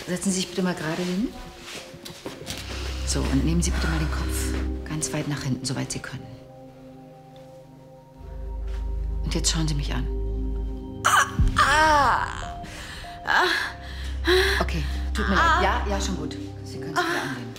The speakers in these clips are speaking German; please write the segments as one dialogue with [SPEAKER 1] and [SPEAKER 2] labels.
[SPEAKER 1] Setzen Sie sich bitte mal gerade hin. So, und nehmen Sie bitte mal den Kopf ganz weit nach hinten, soweit Sie können. Und jetzt schauen Sie mich an. Okay, tut mir leid. Ja, schon gut. Sie können sich wieder anlehnen.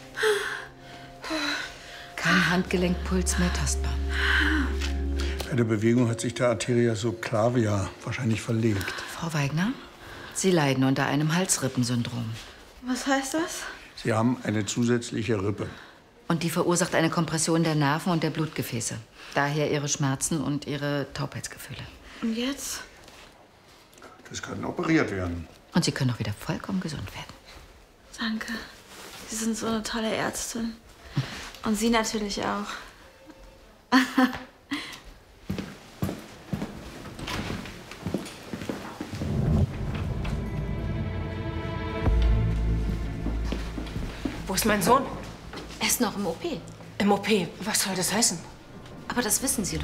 [SPEAKER 1] Kein Handgelenkpuls mehr tastbar.
[SPEAKER 2] Bei der Bewegung hat sich der Arteria subclavia wahrscheinlich verlegt.
[SPEAKER 1] Frau Weigner, Sie leiden unter einem Halsrippensyndrom.
[SPEAKER 3] Was heißt das?
[SPEAKER 2] Sie haben eine zusätzliche Rippe.
[SPEAKER 1] Und die verursacht eine Kompression der Nerven und der Blutgefäße. Daher Ihre Schmerzen und Ihre Taubheitsgefühle.
[SPEAKER 3] Und jetzt?
[SPEAKER 2] Das kann operiert werden.
[SPEAKER 1] Und Sie können auch wieder vollkommen gesund werden.
[SPEAKER 3] Danke. Sie sind so eine tolle Ärztin. Und Sie natürlich auch.
[SPEAKER 4] Wo ist mein Sohn?
[SPEAKER 1] Er ist noch im OP.
[SPEAKER 4] Im OP. Was soll das heißen?
[SPEAKER 1] Aber das wissen Sie doch.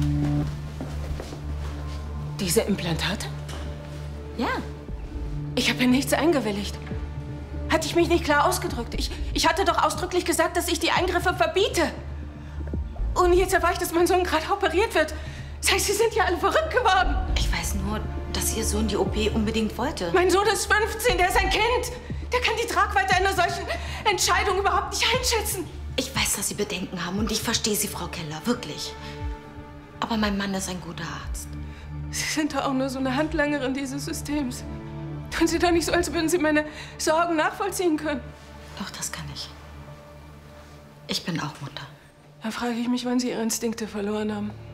[SPEAKER 4] Diese Implantate?
[SPEAKER 1] Ja.
[SPEAKER 4] Ich habe in nichts eingewilligt. Hatte ich mich nicht klar ausgedrückt? Ich hatte doch ausdrücklich gesagt, dass ich die Eingriffe verbiete. Und jetzt erfahre ich, dass mein Sohn gerade operiert wird. Das heißt, Sie sind ja alle verrückt geworden.
[SPEAKER 1] Ich weiß nur, dass Ihr Sohn die OP unbedingt wollte.
[SPEAKER 4] Mein Sohn ist 15, der ist ein Kind. Der kann die Tragweite einer solchen Entscheidung überhaupt nicht einschätzen.
[SPEAKER 1] Ich weiß, dass Sie Bedenken haben und ich verstehe Sie, Frau Keller, wirklich. Aber mein Mann ist ein guter Arzt.
[SPEAKER 4] Sie sind doch auch nur so eine Handlangerin dieses Systems. Tun Sie doch nicht so, als würden Sie meine Sorgen nachvollziehen können.
[SPEAKER 1] Doch, das kann ich. Ich bin auch Mutter.
[SPEAKER 4] Da frage ich mich, wann Sie Ihre Instinkte verloren haben.